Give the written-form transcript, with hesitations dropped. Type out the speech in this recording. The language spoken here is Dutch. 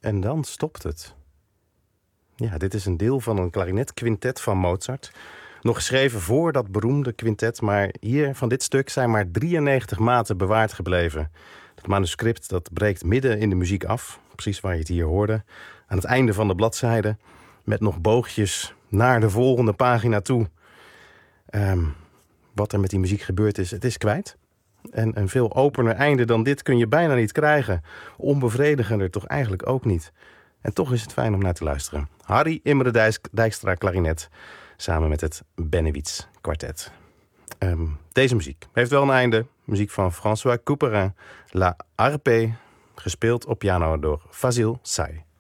En dan stopt het. Ja, dit is een deel van een klarinetquintet van Mozart. Nog geschreven voor dat beroemde quintet, maar hier van dit stuk zijn maar 93 maten bewaard gebleven. Het manuscript dat breekt midden in de muziek af, precies waar je het hier hoorde. Aan het einde van de bladzijde, met nog boogjes naar de volgende pagina toe. Wat er met die muziek gebeurd is, het is kwijt. En een veel opener einde dan dit kun je bijna niet krijgen. Onbevredigender toch eigenlijk ook niet. En toch is het fijn om naar te luisteren. Harry Imre Dijkstra klarinet, samen met het Bennewitz kwartet. Deze muziek heeft wel een einde. Muziek van François Couperin, La Harpe, gespeeld op piano door Fazil Say.